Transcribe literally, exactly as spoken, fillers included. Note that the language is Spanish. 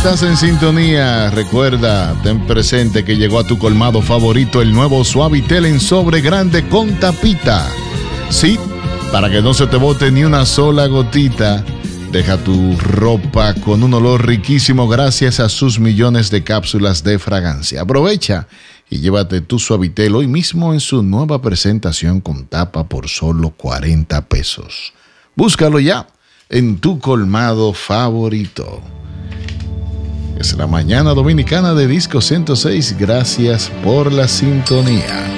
estás en sintonía. Recuerda, ten presente que llegó a tu colmado favorito el nuevo Suavitel en sobre grande con tapita. Sí, para que no se te bote ni una sola gotita. Deja tu ropa con un olor riquísimo gracias a sus millones de cápsulas de fragancia. Aprovecha y llévate tu Suavitel hoy mismo en su nueva presentación con tapa por solo cuarenta pesos. Búscalo ya en tu colmado favorito. Es la mañana dominicana de Disco ciento seis. Gracias por la sintonía.